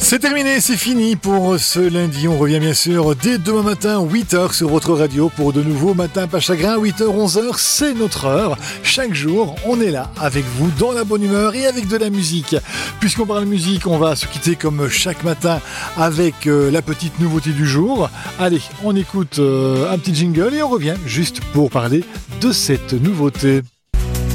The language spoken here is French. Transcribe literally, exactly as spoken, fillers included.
C'est terminé, c'est fini pour ce lundi. On revient bien sûr dès demain matin, huit heures sur votre radio pour de nouveaux matins pas chagrin. huit heures, onze heures, c'est notre heure. Chaque jour, on est là avec vous dans la bonne humeur et avec de la musique. Puisqu'on parle musique, on va se quitter comme chaque matin avec euh, la petite nouveauté du jour. Allez, on écoute euh, un petit jingle et on revient juste pour parler de cette nouveauté.